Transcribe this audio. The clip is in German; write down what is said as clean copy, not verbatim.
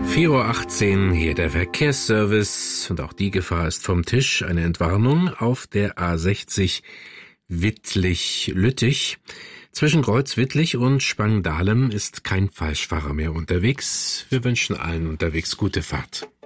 4:18 Uhr, hier der Verkehrsservice und auch die Gefahr ist vom Tisch. Eine Entwarnung auf der A60 Wittlich-Lüttich. Zwischen Kreuz-Wittlich und Spangdahlem ist kein Falschfahrer mehr unterwegs. Wir wünschen allen unterwegs gute Fahrt.